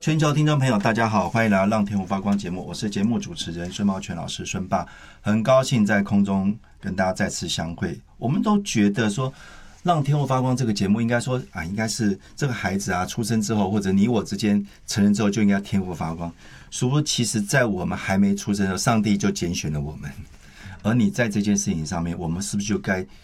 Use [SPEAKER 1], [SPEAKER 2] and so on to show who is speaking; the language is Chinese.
[SPEAKER 1] 全球听众朋友，大家好，欢迎来到《让天赋发光》节目，我是节目主持人孙茂全老师，孙爸，很高兴在空中跟大家再次相会。我们都觉得说，《让天赋发光》这个节目，应该说应该是这个孩子出生之后，或者你我之间成人之后，就应该天赋发光。殊不知，其实在我们还没出生的时候，上帝就拣选了我们。而你在这件事情上面，我们是不是就该